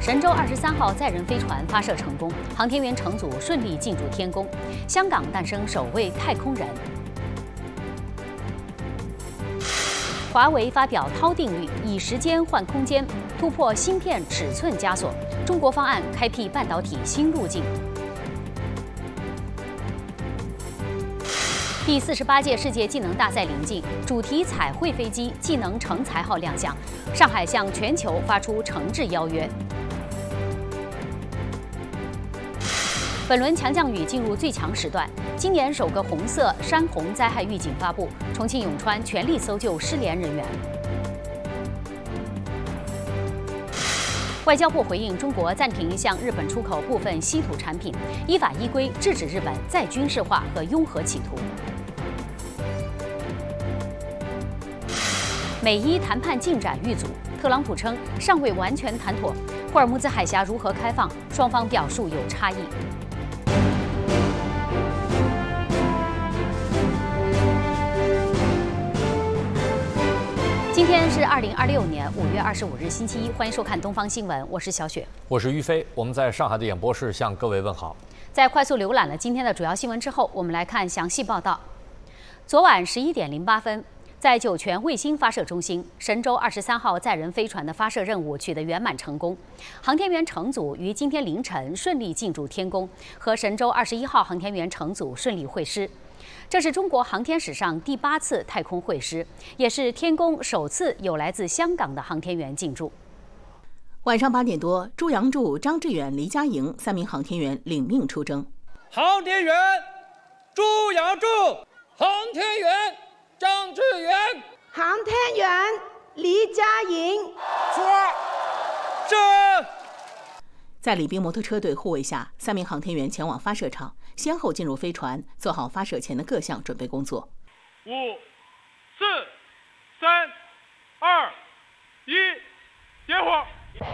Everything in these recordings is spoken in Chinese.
神舟23号载人飞船发射成功，航天员乘组顺利进驻天宫，香港诞生首位太空人。华为发表韬定律，以时间换空间，突破芯片尺寸枷锁。中国方案开辟半导体新路径。第48届世界技能大赛临近，主题彩绘飞机技能成才号亮相，上海向全球发出诚挚邀约。本轮强降雨进入最强时段，今年首个红色山洪灾害预警发布，重庆永川全力搜救失联人员。外交部回应中国暂停向日本出口部分稀土产品，依法依规制止日本再军事化和拥核企图。美伊谈判进展遇阻，特朗普称尚未完全谈妥。霍尔木兹海峡如何开放，双方表述有差异。今天是2026年5月25日，星期一，欢迎收看《东方新闻》，我是小雪， 我是于飞，我们在上海的演播室向各位问好。 在快速浏览了今天的主要新闻之后，我们来看详细报道。昨晚11点08分。在酒泉卫星发射中心，神舟23号载人飞船的发射任务取得圆满成功，航天员乘组于今天凌晨顺利进驻天宫，和神舟21号航天员乘组顺利会师。这是中国航天史上第8次太空会师，也是天宫首次有来自香港的航天员进驻。 晚上8点多，朱杨柱、张志远、黎佳莹3名航天员领命出征。 航天员朱杨柱，航天员张志远， 航天员黎佳莹， 是。 在礼宾摩托车队护卫下，3名航天员前往发射场，先后进入飞船，做好发射前的各项准备工作。 5、4、3、2、1，点火。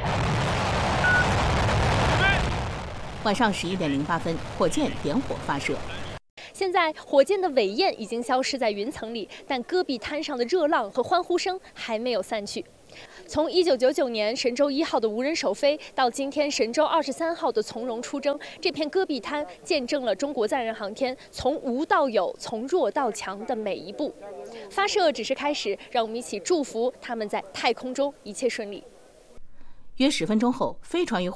晚上11点08分，火箭点火发射。 现在火箭的尾焰已经消失在云层里，但戈壁滩上的热浪和欢呼声还没有散去。从1999年神舟1号的无人首飞到今天神舟23号的从容出征，这片戈壁滩见证了中国载人航天从无到有、从弱到强的每一步。发射只是开始，让我们一起祝福他们在太空中一切顺利。 约10分钟后，飞船与